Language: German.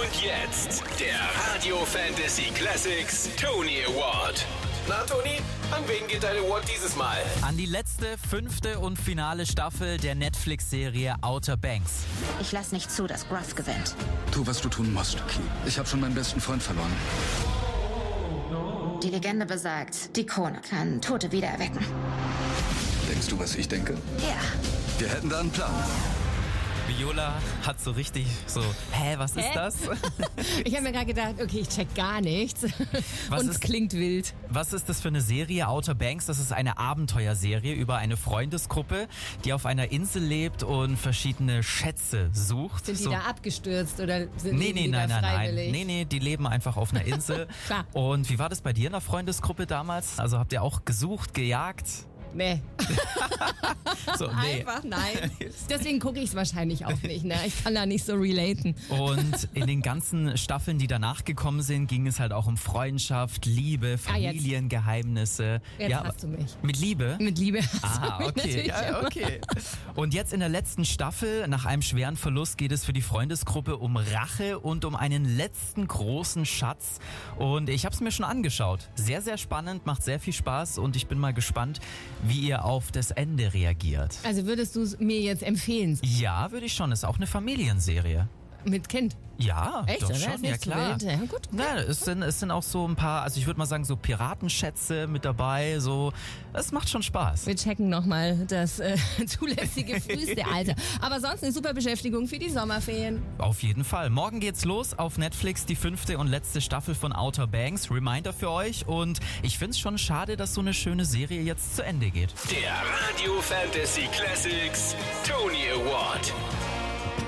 Und jetzt der Radio Fantasy Classics Tony Award. Na, Toni, an wen geht dein Award dieses Mal? An die letzte, 5. und finale Staffel der Netflix-Serie Outer Banks. Ich lass nicht zu, dass Gruff gewinnt. Tu, was du tun musst, Key. Ich habe schon meinen besten Freund verloren. Die Legende besagt, die Krone kann Tote wieder erwecken. Denkst du, was ich denke? Ja. Wir hätten da einen Plan. Viola hat so richtig so, was ist das? Ich habe mir gerade gedacht, okay, ich check gar nichts. Und es klingt wild. Was ist das für eine Serie? Outer Banks, das ist eine Abenteuerserie über eine Freundesgruppe, die auf einer Insel lebt und verschiedene Schätze sucht. Sind die da abgestürzt oder sind die nein. freiwillig? Nee, die leben einfach auf einer Insel. Klar. Und wie war das bei dir in der Freundesgruppe damals? Also habt ihr auch gesucht, gejagt? Nee. So, nee. Einfach nein. Deswegen gucke ich es wahrscheinlich auch nicht. Ne? Ich kann da nicht so relaten. Und in den ganzen Staffeln, die danach gekommen sind, ging es halt auch um Freundschaft, Liebe, Familiengeheimnisse. Jetzt hast du mich. Mit Liebe? Mit Liebe hast du mich okay. natürlich Ja, immer. okay. Und jetzt in der letzten Staffel, nach einem schweren Verlust, geht es für die Freundesgruppe um Rache und um einen letzten großen Schatz. Und ich habe es mir schon angeschaut. Sehr, sehr spannend, macht sehr viel Spaß und ich bin mal gespannt, wie ihr auf das Ende reagiert. Also würdest du es mir jetzt empfehlen? Ja, würde ich schon. Ist auch eine Familienserie. Mit Kind? Ja, Echt, doch oder? schon, Ist ja nicht so klar. wild. Ja, gut. Ja, es sind auch so ein paar, also ich würde mal sagen, so Piratenschätze mit dabei, so, es macht schon Spaß. Wir checken nochmal das zulässige früheste Alter. Aber sonst eine super Beschäftigung für die Sommerferien. Auf jeden Fall. Morgen geht's los auf Netflix, die 5. und letzte Staffel von Outer Banks. Reminder für euch und ich find's schon schade, dass so eine schöne Serie jetzt zu Ende geht. Der Radio Fantasy Classics Tony Award.